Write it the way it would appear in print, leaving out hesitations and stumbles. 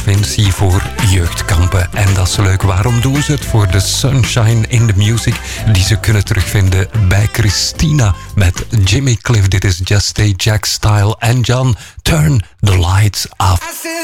provincie voor jeugdkampen. En dat is leuk. Waarom doen ze het? Voor de sunshine in the music die ze kunnen terugvinden bij Christina met Jimmy Cliff. Dit is Just Stay Jack Style en John. Turn the lights off.